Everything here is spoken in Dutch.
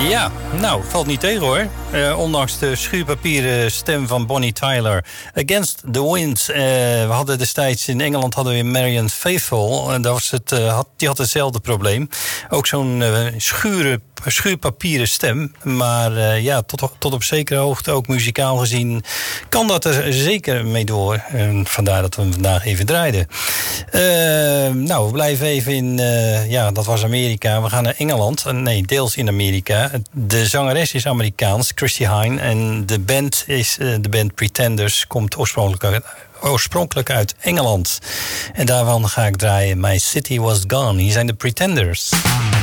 Ja, nou, valt niet tegen hoor. Ondanks de schuurpapieren stem van Bonnie Tyler. Against the Wind. We hadden destijds in Engeland Marianne Faithfull. En die had hetzelfde probleem. Ook zo'n schuurpapieren stem. Maar ja, tot op zekere hoogte, ook muzikaal gezien, kan dat er zeker mee door. En vandaar dat we hem vandaag even draaiden. Nou, we blijven even in, ja, dat was Amerika. We gaan naar Engeland. Nee, deels in Amerika. De zangeres is Amerikaans, Christy Hynde. En de band is de band Pretenders. Komt oorspronkelijk uit Engeland. En daarvan ga ik draaien My City Was Gone. Hier zijn de Pretenders.